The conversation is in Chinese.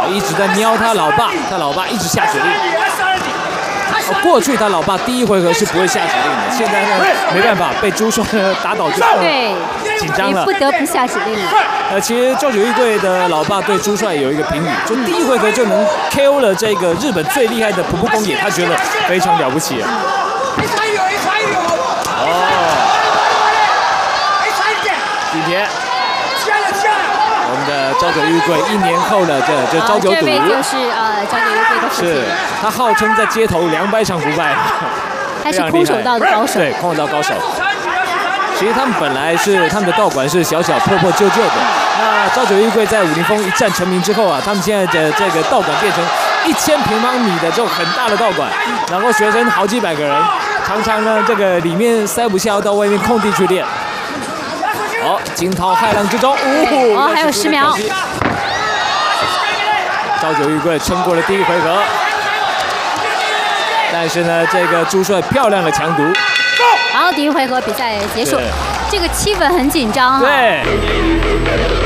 一直在瞄他老爸，他老爸一直下指令。过去他老爸第一回合是不会下指令的，现在呢没办法，被朱帅打倒之后， 对， 紧张了， 不得不下指令了。 其实赵九玉贵的老爸对朱帅有一个评语，就第一回合就能 KO 了这个日本最厉害的普部公野，他觉得非常了不起啊。今天我们的赵九玉贵1年后的这赵九赌， 这位就是赵九玉贵的父亲， 是他号称在街头200场不败， 他是空手道的高手， 对，空手道高手。其实他们本来是他们的道馆是小小破破旧旧的，那赵九玉贵在武林风一战成名之后啊，他们现在的这个道馆变成1000平方米的这种很大的道馆，然后学生好几百个人，常常呢这个里面塞不下，要到外面空地去练。好，惊涛骇浪之中， 还有10秒。 赵九玉贵撑过了第一回合，但是呢，这个朱帅漂亮的强毒。 好，第一回合比赛结束，这个气氛很紧张。 对。